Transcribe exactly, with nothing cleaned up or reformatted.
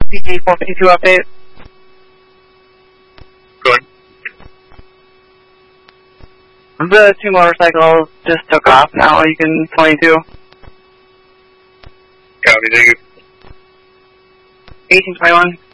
P four fifty-two update. Go ahead. The two motorcycles just took off now, you can twenty-two. Copy, thank you. eighteen twenty-one.